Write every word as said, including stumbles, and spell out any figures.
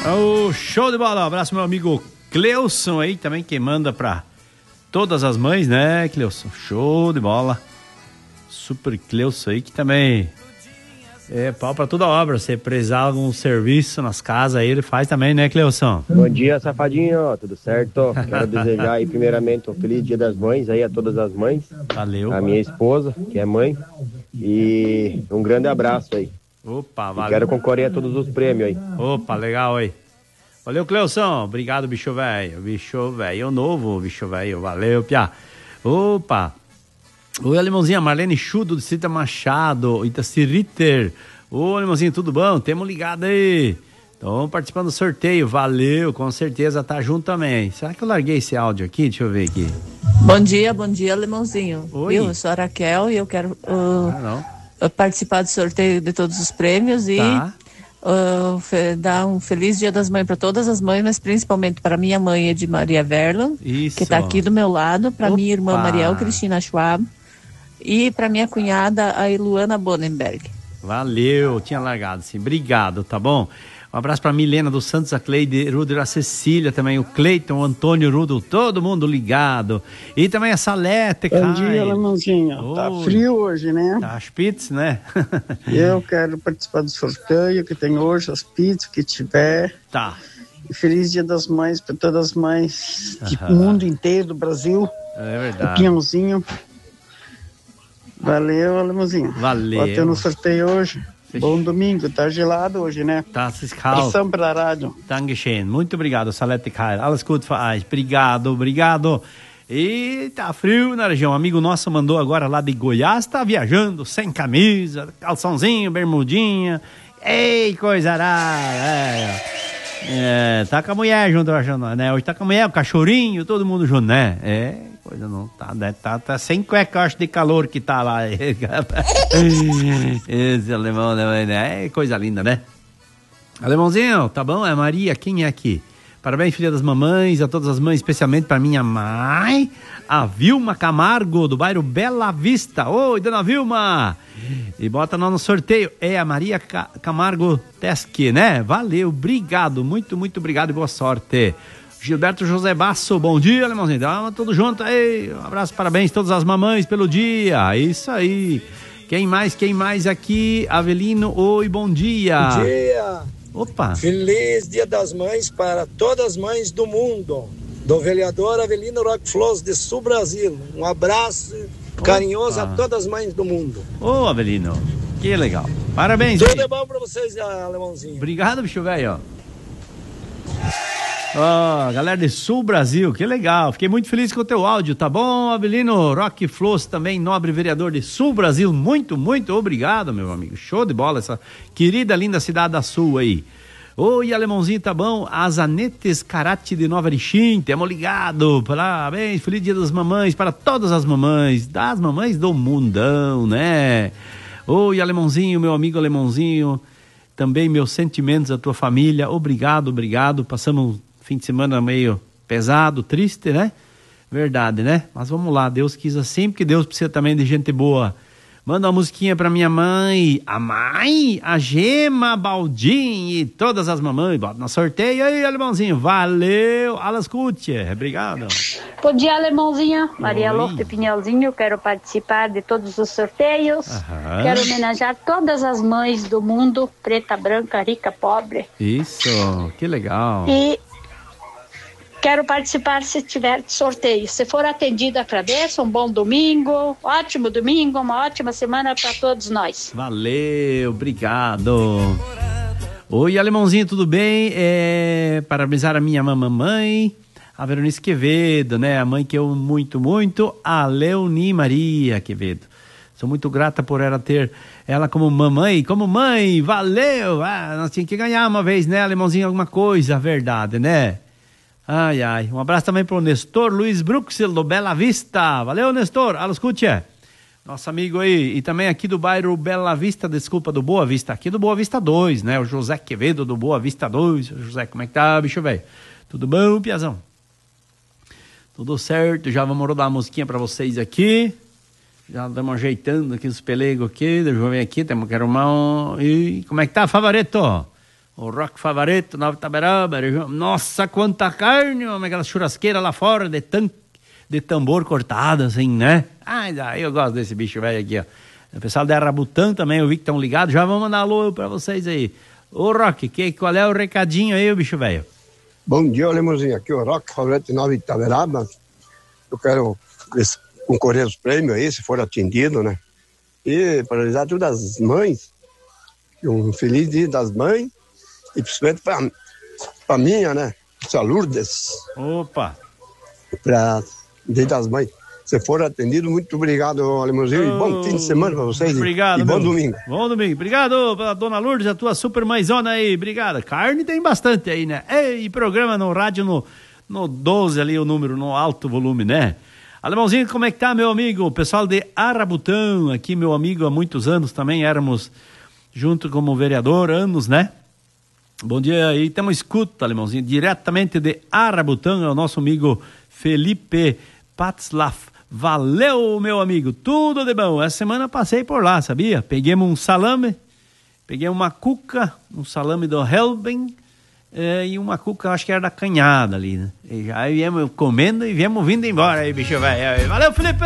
Oh, show de bola. Um abraço, meu amigo Cleuson aí também, que manda pra todas as mães, né, Cleuson? Show de bola. Super Cleuson aí, que também é pau pra toda obra. Se precisar de algum serviço nas casas aí, ele faz também, né, Cleuson? Bom dia, safadinho, tudo certo? Quero desejar aí primeiramente um feliz dia das mães aí a todas as mães. Valeu. A minha esposa, que é mãe, e um grande abraço aí. Opa, valeu. E quero concorrer a todos os prêmios aí. Opa, legal aí. Valeu, Cleuson. Obrigado, bicho velho. Bicho velho novo, bicho velho. Valeu, Piá. Opa. Oi, Alemãozinha. Marlene Chudo, de Cita Machado, Itaci Ritter. Ô, Alemãozinho, tudo bom? Temos ligado aí. Estão participando do sorteio. Valeu, com certeza tá junto também. Será que eu larguei esse áudio aqui? Deixa eu ver aqui. Bom dia, bom dia, Alemãozinho. Oi. Eu sou a Raquel e eu quero uh, Ah, não. participar do sorteio de todos os prêmios e Tá. uh, fe- dar um feliz Dia das Mães para todas as mães, mas principalmente para minha mãe, de Maria Verlan, Isso. que está aqui do meu lado, para minha irmã Opa. Mariel Cristina Schwab e para minha cunhada, a Iluana Bonenberg. Valeu, tinha largado sim. Obrigado, tá bom? Um abraço pra Milena dos Santos, a Cleide Ruder, a Cecília também, o Cleiton, o Antônio Rudo, todo mundo ligado. E também a Salete, Bom Caio. dia, Alemãozinho. Tá Oi. frio hoje, né? Tá as pizzas, né? Eu quero participar do sorteio que tem hoje, as pizzas que tiver. Tá. E feliz Dia das Mães para todas as mães do Aham. mundo inteiro, do Brasil. É O verdade. Pinhãozinho. Valeu, Alemãozinho. Valeu. Pode ter no sorteio hoje. Fechou. Bom domingo, tá gelado hoje, né? Tá, Ciscal. Pressão pela rádio. Dankeschön. Muito obrigado, Salete Caio. Alles gut für euch. Obrigado, obrigado. E tá frio na região. Um amigo nosso mandou agora lá de Goiás, tá viajando sem camisa, calçãozinho, bermudinha. Ei, coisa rara. É, é, tá com a mulher junto, né? Hoje tá com a mulher, o cachorrinho, todo mundo junto, né? É, coisa não tá, né? Tá, tá sem cueca, acho, de calor que tá lá. Esse alemão, né? É coisa linda, né? Alemãozinho, tá bom? É Maria, quem é aqui? Parabéns, filha das mamães, a todas as mães, especialmente para minha mãe, a Vilma Camargo, do bairro Bela Vista. Oi, dona Vilma! E bota nós no sorteio. É a Maria Ca- Camargo Tesque, né? Valeu, obrigado, muito, muito obrigado e boa sorte. Gilberto José Basso, bom dia, alemãozinho. Dá tudo junto aí. Um abraço, parabéns a todas as mamães pelo dia. Isso aí. Quem mais, quem mais aqui? Avelino, oi, bom dia. Bom dia. Opa. Feliz Dia das Mães para todas as mães do mundo. Do vereador Avelino Roque Flores de Sul Brasil. Um abraço carinhoso a todas as mães do mundo. Ô, Avelino, que legal. Parabéns. Tudo aí. é bom para vocês, alemãozinho. Obrigado, bicho velho. Ó, galera de Sul Brasil, que legal. Fiquei muito feliz com o teu áudio, tá bom, Avelino? Roque Flores também, nobre vereador de Sul Brasil. Muito, muito obrigado, meu amigo. Show de bola, essa querida, linda cidade da Sul aí. Oi, alemãozinho, tá bom? As Anetes Karate de Nova Erechim, tamo ligado. Parabéns, feliz Dia das Mamães para todas as mamães, das mamães do mundão, né? Oi, alemãozinho, meu amigo alemãozinho, também meus sentimentos à tua família. Obrigado, obrigado. Passamos um fim de semana meio pesado, triste, né? Verdade, né? Mas vamos lá, Deus quis assim, porque Deus precisa também de gente boa. Manda uma musiquinha pra minha mãe, a mãe, a Gema Baldin e todas as mamães. Bota no sorteio aí, alemãozinho. Valeu, alles Gute. Obrigado. Bom dia, alemãozinha. Maria Oi. Lourdes de Pinhalzinho. Quero participar de todos os sorteios. Aham. Quero homenagear todas as mães do mundo, preta, branca, rica, pobre. Isso, que legal. E quero participar se tiver sorteio. Se for atendido, agradeço. Um bom domingo, ótimo domingo, uma ótima semana para todos nós. Valeu, obrigado. Oi, alemãozinho, tudo bem? É, parabenizar a minha mamãe, a Veronice Quevedo, né? A mãe que eu muito, muito, a Leoni Maria Quevedo. Sou muito grata por ela ter ela como mamãe, como mãe, valeu! Ah, nós tínhamos que ganhar uma vez, né, alemãozinho, alguma coisa, verdade, né? Ai, ai. Um abraço também pro Nestor Luiz Bruxel, do Bela Vista. Valeu, Nestor. Alles Gute. Nosso amigo aí. E também aqui do bairro Bela Vista, desculpa, do Boa Vista. Aqui do Boa Vista dois, né? O José Quevedo, do Boa Vista dois. José, como é que tá, bicho velho? Tudo bom, Piazão? Tudo certo. Já vamos rodar a musiquinha pra vocês aqui. Já estamos ajeitando aqui os pelegos aqui. Deixa eu ver aqui. Temos que arrumar um... E como é que tá, Favareto? O Rock Favareto, Nova Itaberaba. Nossa, quanta carne, homem, aquela churrasqueira lá fora de, tan... de tambor cortado, assim, né? Ai, daí eu gosto desse bicho velho aqui, ó. O pessoal da Arabutã também, eu vi que estão ligados. Já vou mandar alô pra vocês aí. Ô, Rock, que, qual é o recadinho aí, o bicho velho? Bom dia, Lemozinho. Aqui é o Rock Favareto, Nova Itaberaba. Eu quero concorrer aos prêmios aí, se for atendido, né? E paralisar todas as mães. Um feliz dia das mães. E principalmente pra, pra minha, né? Pra Lourdes. Opa! Pra dia das mães. Se for atendido, muito obrigado, Alemãozinho. Oh, e bom fim de semana pra vocês. Obrigado, e bom meu. domingo. Bom domingo. Obrigado pela dona Lourdes, a tua super mãezona aí. Obrigado. Carne tem bastante aí, né? E programa no rádio no, no doze ali, o número, no alto volume, né? Alemãozinho, como é que tá, meu amigo? O pessoal de Arabutã, aqui, meu amigo, há muitos anos também éramos junto como vereador, anos, né? Bom dia aí, temos escuta, Alemãozinho, diretamente de Arabutã, é o nosso amigo Felipe Patzlaff. Valeu, meu amigo, tudo de bom. Essa semana passei por lá, sabia? Peguei um salame, peguei uma cuca, um salame do Helben é, e uma cuca, acho que era da Canhada ali, né? E já viemos comendo e viemos vindo embora aí, bicho velho. Valeu, Felipe!